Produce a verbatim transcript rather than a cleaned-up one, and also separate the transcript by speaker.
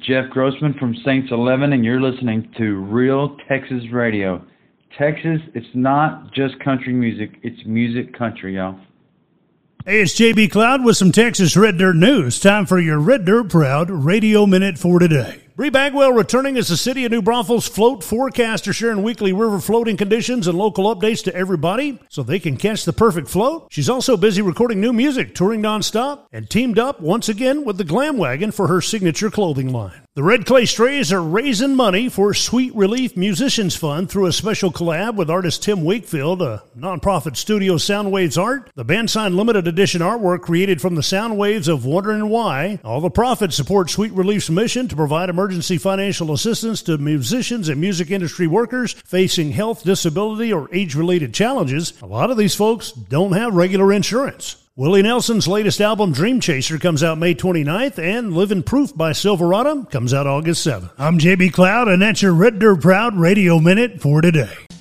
Speaker 1: Jeff Grossman from Saints eleven, and you're listening to Real Texas Radio. Texas, it's not just country music, it's music country, y'all.
Speaker 2: Hey, it's J B Cloud with some Texas Red Dirt news. Time for your Red Dirt Proud Radio Minute for today. Bree Bagwell returning as the City of New Braunfels float forecaster, sharing weekly river floating conditions and local updates to everybody so they can catch the perfect float. She's also busy recording new music, touring nonstop, and teamed up once again with the Glam Wagon for her signature clothing line. The Red Clay Strays are raising money for Sweet Relief Musicians Fund through a special collab with artist Tim Wakefield, a nonprofit studio Soundwaves Art. The band signed limited edition artwork created from the sound waves of Wondering Why. All the profits support Sweet Relief's mission to provide emergency financial assistance to musicians and music industry workers facing health, disability, or age-related challenges. A lot of these folks don't have regular insurance. Willie Nelson's latest album, Dream Chaser, comes out May twenty-ninth, and Living Proof by Silverado comes out August seventh. I'm J B Cloud, and that's your Red Dirt Proud Radio Minute for today.